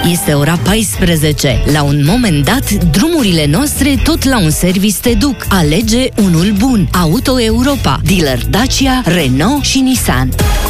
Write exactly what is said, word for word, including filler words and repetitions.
Este ora paisprezece. La un moment dat, drumurile noastre tot la un service te duc. Alege unul bun. Auto Europa. Dealer Dacia, Renault și Nissan.